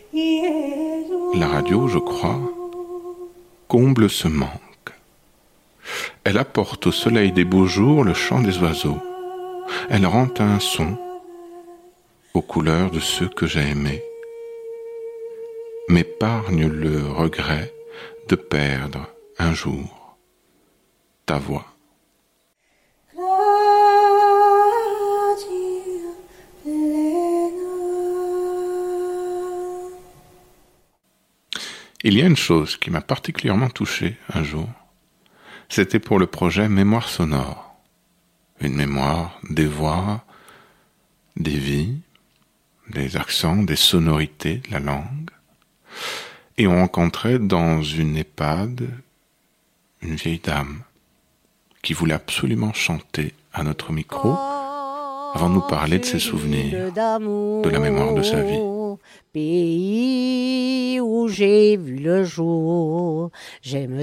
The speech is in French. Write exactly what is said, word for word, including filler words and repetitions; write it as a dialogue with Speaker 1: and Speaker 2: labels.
Speaker 1: La radio, je crois, comble ce manque. Elle apporte au soleil des beaux jours le chant des oiseaux. Elle rend un son aux couleurs de ceux que j'ai aimés, m'épargne le regret de perdre un jour ta voix. Il y a une chose qui m'a particulièrement touché un jour. C'était pour le projet Mémoire sonore. Une mémoire des voix, des vies, des accents, des sonorités de la langue. Et on rencontrait dans une EHPAD une vieille dame qui voulait absolument chanter à notre micro avant de nous parler de ses souvenirs, de la mémoire de sa vie.
Speaker 2: Pays où j'ai vu le jour, j'aime